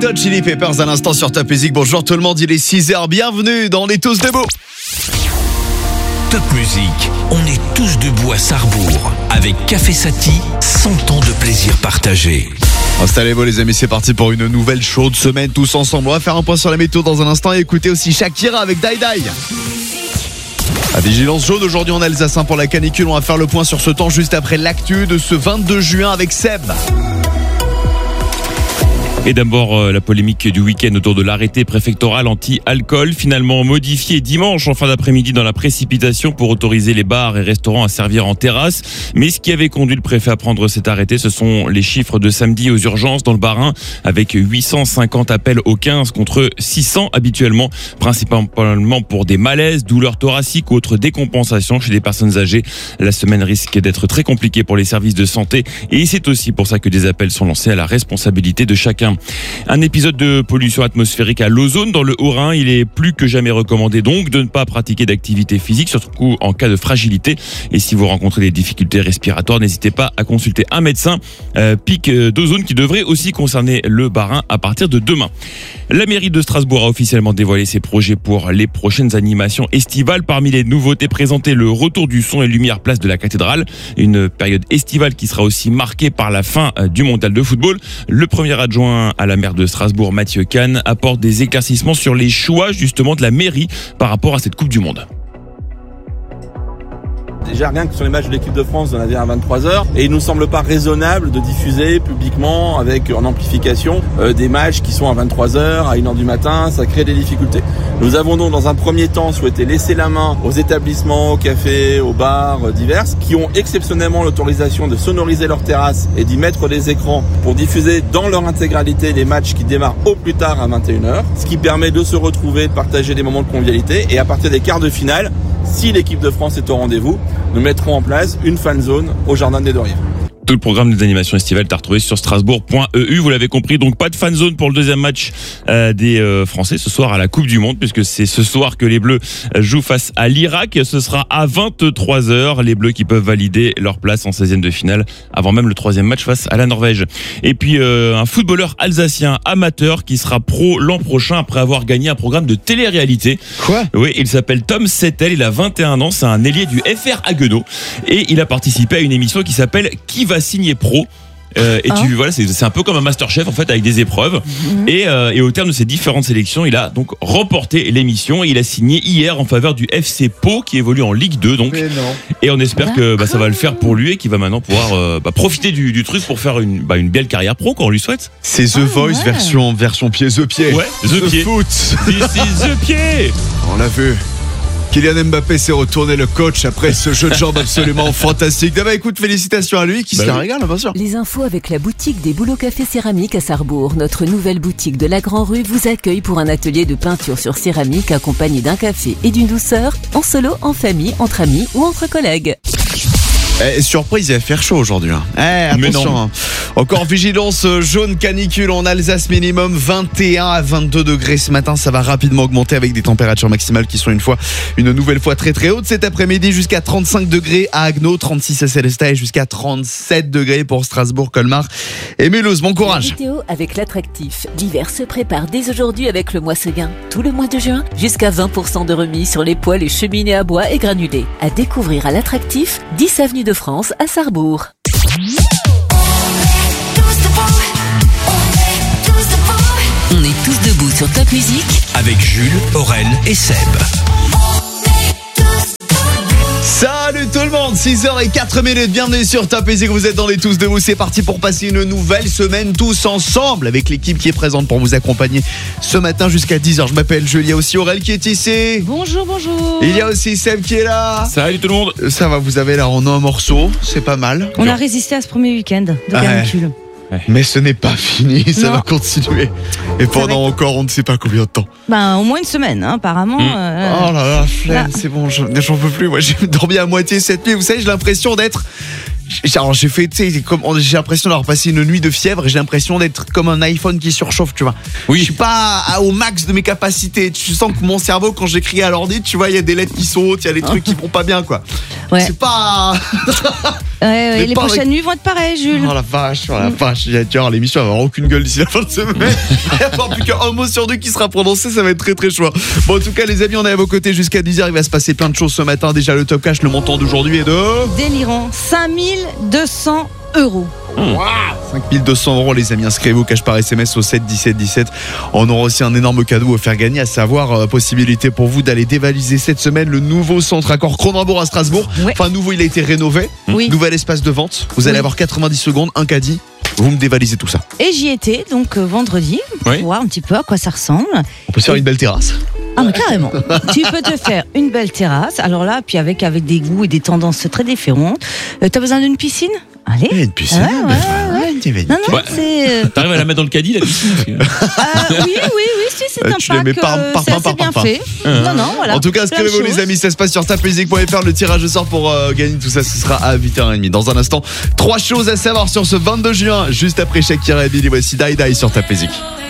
Red Hot Chili Peppers à l'instant sur Top Music. Bonjour tout le monde, il est 6h, bienvenue dans Les Tous Debout. Top Music, on est tous debout à Sarrebourg. Avec Café Sati, 100 ans de plaisir partagé. Installez-vous les amis, c'est parti pour une nouvelle chaude semaine tous ensemble. On va faire un point sur la météo dans un instant et écoutez aussi Shakira avec Dai Dai. À vigilance jaune aujourd'hui en Alsace pour la canicule. On va faire le point sur ce temps juste après l'actu de ce 22 juin avec Seb. Et d'abord, la polémique du week-end autour de l'arrêté préfectoral anti-alcool, finalement modifié dimanche en fin d'après-midi dans la précipitation pour autoriser les bars et restaurants à servir en terrasse. Mais ce qui avait conduit le préfet à prendre cet arrêté, ce sont les chiffres de samedi aux urgences dans le Bas-Rhin, avec 850 appels au 15 contre 600 habituellement, principalement pour des malaises, douleurs thoraciques ou autres décompensations chez des personnes âgées. La semaine risque d'être très compliquée pour les services de santé et c'est aussi pour ça que des appels sont lancés à la responsabilité de chacun. Un épisode de pollution atmosphérique à l'ozone dans le Haut-Rhin. Il est plus que jamais recommandé donc de ne pas pratiquer d'activité physique, surtout en cas de fragilité. Et si vous rencontrez des difficultés respiratoires, n'hésitez pas à consulter un médecin. Pic d'ozone qui devrait aussi concerner le Bas-Rhin à partir de demain. La mairie de Strasbourg a officiellement dévoilé ses projets pour les prochaines animations estivales. Parmi les nouveautés présentées, le retour du son et lumière place de la cathédrale. Une période estivale qui sera aussi marquée par la fin du mondial de football. Le premier adjoint à la maire de Strasbourg, Mathieu Kahn, apporte des éclaircissements sur les choix justement de la mairie par rapport à cette Coupe du Monde. Déjà, rien que sur les matchs de l'équipe de France, on avait à 23h et il nous semble pas raisonnable de diffuser publiquement avec en amplification des matchs qui sont à 23h, à 1h du matin, ça crée des difficultés. Nous avons donc dans un premier temps souhaité laisser la main aux établissements, aux cafés, aux bars divers qui ont exceptionnellement l'autorisation de sonoriser leurs terrasses et d'y mettre des écrans pour diffuser dans leur intégralité les matchs qui démarrent au plus tard à 21h, ce qui permet de se retrouver, de partager des moments de convivialité et à partir des quarts de finale, si l'équipe de France est au rendez-vous, nous mettrons en place une fan zone au Jardin des Deux-Rives. Tout le programme des animations estivales est à retrouver sur strasbourg.eu. Vous l'avez compris, donc pas de fan zone pour le deuxième match des Français ce soir à la Coupe du Monde, puisque c'est ce soir que les Bleus jouent face à l'Irak. Ce sera à 23h. Les Bleus qui peuvent valider leur place en 16e de finale avant même le troisième match face à la Norvège. Et puis un footballeur alsacien amateur qui sera pro l'an prochain après avoir gagné un programme de télé-réalité. Quoi ? Oui, il s'appelle Tom Settel, il a 21 ans, c'est un ailier du FR Haguenau et il a participé à une émission qui s'appelle Qui va signer pro. Voilà, c'est un peu comme un Masterchef en fait avec des épreuves et au terme de ces différentes sélections il a donc remporté l'émission et il a signé hier en faveur du FC Pau qui évolue en Ligue 2 donc et on espère que ça va le faire pour lui et qu'il va maintenant pouvoir profiter du truc pour faire une belle carrière pro qu'on lui souhaite. C'est The Voice version pied The Pied. Ouais, The Pied. Foot. This is The Pied. On l'a vu. Kylian Mbappé s'est retourné le coach après ce jeu de jambes absolument fantastique. D'abord, écoute, félicitations à lui qui se la régale, bien sûr. Les infos avec la boutique des Boulots Café Céramique à Sarrebourg. Notre nouvelle boutique de la Grand Rue vous accueille pour un atelier de peinture sur céramique accompagné d'un café et d'une douceur, en solo, en famille, entre amis ou entre collègues. Surprise, il va faire chaud aujourd'hui. Attention. Encore vigilance jaune canicule en Alsace, minimum 21 à 22 degrés ce matin. Ça va rapidement augmenter avec des températures maximales qui sont une nouvelle fois très très hautes. Cet après-midi jusqu'à 35 degrés à Haguenau, 36 à Célestat et jusqu'à 37 degrés pour Strasbourg, Colmar et Mulhouse. Bon courage. La météo avec l'attractif. L'hiver se prépare dès aujourd'hui avec le mois Seguin. Tout le mois de juin, jusqu'à 20% de remise sur les poêles et cheminées à bois et granulés. À découvrir à l'attractif, 10 avenue de France à Sarrebourg. On est tous debout sur Top Music avec Jules, Aurel et Seb. Salut tout le monde, 6h04, bienvenue sur Top Music, vous êtes dans les Tous Debout, c'est parti pour passer une nouvelle semaine tous ensemble avec l'équipe qui est présente pour vous accompagner ce matin jusqu'à 10h. Je m'appelle Jules, il y a aussi Aurel qui est ici. Bonjour. Il y a aussi Seb qui est là. Salut tout le monde. Ça va, vous avez là en un morceau, c'est pas mal. On a résisté à ce premier week-end de canicule. Mais ce n'est pas fini, ça va continuer. Et pendant encore on ne sait pas combien de temps. Au moins une semaine, apparemment. Oh là là, flemme, c'est bon, j'en peux plus. Moi j'ai dormi à moitié cette nuit. Vous savez, j'ai l'impression d'être Alors j'ai fait, tu sais, j'ai l'impression d'avoir passé une nuit de fièvre et j'ai l'impression d'être comme un iPhone qui surchauffe, tu vois. Oui. Je suis pas au max de mes capacités. Tu sens que mon cerveau, quand j'écris à l'ordi, tu vois, il y a des lettres qui sautent, il y a des trucs qui vont pas bien, quoi. Ouais. C'est pas. Ouais, les prochaines nuits vont être pareilles, Jules. Oh la vache. Tu vois, l'émission va avoir aucune gueule d'ici la fin de semaine. Il va y avoir plus qu'un mot sur deux qui sera prononcé, ça va être très très chaud. Bon, en tout cas, les amis, on est à vos côtés jusqu'à 10h. Il va se passer plein de choses ce matin. Déjà, le top cash, le montant d'aujourd'hui est de. Délirant, 5200 €. 5200 €, les amis. Inscrivez-vous, cash par SMS au 7 17 17. On aura aussi un énorme cadeau à faire gagner, à savoir possibilité pour vous d'aller dévaliser cette semaine le nouveau centre Accor Cronenbourg à Strasbourg. Ouais. Enfin, nouveau, il a été rénové. Oui. Nouvel espace de vente. Vous allez avoir 90 secondes, un caddie. Vous me dévalisez tout ça. Et j'y étais, donc vendredi, pour voir un petit peu à quoi ça ressemble. On peut se faire une belle terrasse. Ah mais carrément. Tu peux te faire une belle terrasse. Alors là, puis avec des goûts et des tendances très différentes. T'as besoin d'une piscine ? Allez. Il y a une piscine. Non, Ouais. c'est. T'arrives à la mettre dans le caddie, la piscine. Oui, si, c'est un Tu les mets pack. par C'est bien fait. Non, voilà. En tout cas, Plein de inscrivez-vous choses. les amis, ça se passe sur tapmusique.fr. Le tirage au sort pour gagner tout ça, ce sera à 8h30. Dans un instant, 3 choses à savoir sur ce 22 juin, juste après Shakira et Billy. Voici Die Die sur Tap Music.